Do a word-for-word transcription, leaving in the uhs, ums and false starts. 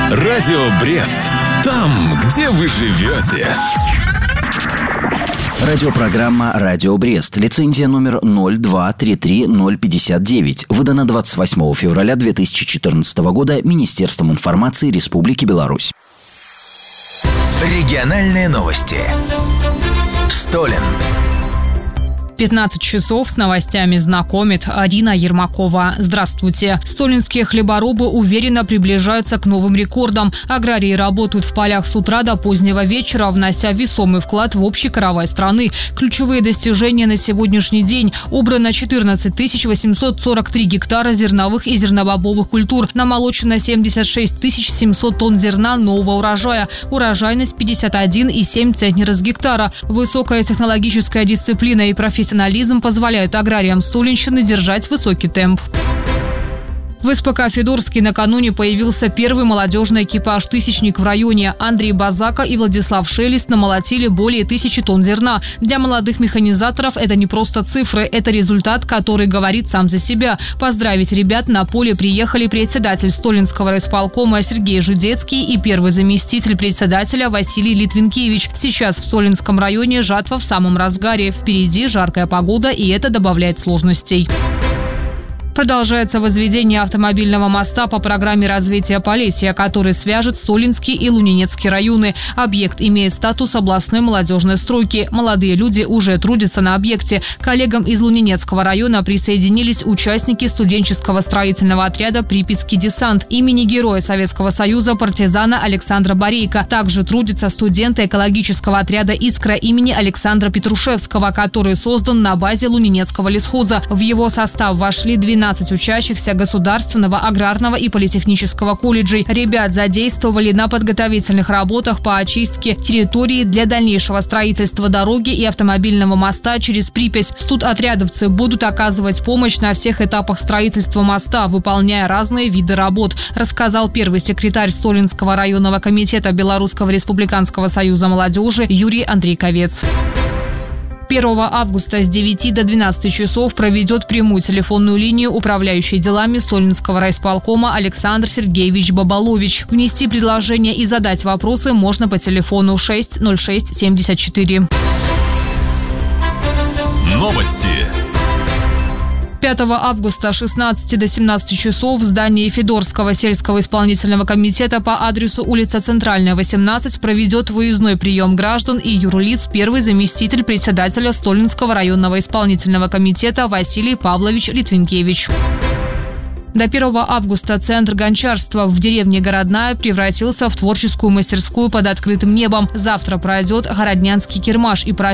Радио Брест. Там, где вы живете. Радиопрограмма «Радио Брест». Лицензия номер ноль два три три ноль пятьдесят девять. Выдана двадцать восьмого февраля две тысячи четырнадцатого года Министерством информации Республики Беларусь. Региональные новости. Столин. пятнадцать часов с новостями знакомит Арина Ермакова. Здравствуйте. Столинские хлеборобы уверенно приближаются к новым рекордам. Аграрии работают в полях с утра до позднего вечера, внося весомый вклад в общий каравай страны. Ключевые достижения на сегодняшний день. Убрано четырнадцать тысяч восемьсот сорок три гектара зерновых и зернобобовых культур. Намолочено семьдесят шесть тысяч семьсот тонн зерна нового урожая. Урожайность пятьдесят один и семь десятых центнера с гектара. Высокая технологическая дисциплина и профессионализм Профессионализм позволяют аграриям Столинщины держать высокий темп. В СПК «Федорский» накануне появился первый молодежный экипаж «Тысячник» в районе. Андрей Базака и Владислав Шелест намолотили более тысячи тонн зерна. Для молодых механизаторов это не просто цифры, это результат, который говорит сам за себя. Поздравить ребят на поле приехали председатель Столинского райисполкома Сергей Жидецкий и первый заместитель председателя Василий Литвинкевич. Сейчас в Столинском районе жатва в самом разгаре. Впереди жаркая погода, и это добавляет сложностей. Продолжается возведение автомобильного моста по программе развития Полесья, который свяжет Столинский и Лунинецкий районы. Объект имеет статус областной молодежной стройки. Молодые люди уже трудятся на объекте. К коллегам из Лунинецкого района присоединились участники студенческого строительного отряда «Припятский десант» имени Героя Советского Союза партизана Александра Борейко. Также трудятся студенты экологического отряда «Искра» имени Александра Петрушевского, который создан на базе Лунинецкого лесхоза. В его состав вошли двенадцать учащихся Государственного аграрного и политехнического колледжей. Ребят задействовали на подготовительных работах по очистке территории для дальнейшего строительства дороги и автомобильного моста через Припять. Студотрядовцы будут оказывать помощь на всех этапах строительства моста, выполняя разные виды работ, рассказал первый секретарь Столинского районного комитета Белорусского республиканского союза молодежи Юрий Андрейковец. первого августа с девяти до двенадцати часов проведет прямую телефонную линию управляющий делами Столинского райисполкома Александр Сергеевич Бабалович. Внести предложения и задать вопросы можно по телефону шесть ноль шесть семьдесят четыре. Новости. пятого августа с шестнадцати до семнадцати часов в здании Федорского сельского исполнительного комитета по адресу улица Центральная, восемнадцать проведет выездной прием граждан и юрлиц первый заместитель председателя Столинского районного исполнительного комитета Василий Павлович Литвинкевич. До первого августа центр гончарства в деревне Городная превратился в творческую мастерскую под открытым небом. Завтра пройдет городнянский кирмаш и праздник